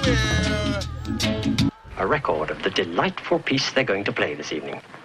A record of the delightful piece they're going to play this evening.